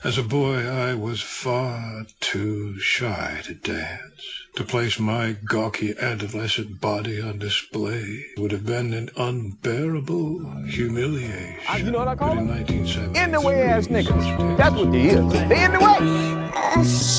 As a boy, I was far too shy to dance. To place my gawky adolescent body on display would have been an unbearable humiliation. You know what I call But in them? 1973, In the way ass niggas. That's what they is. They in the way.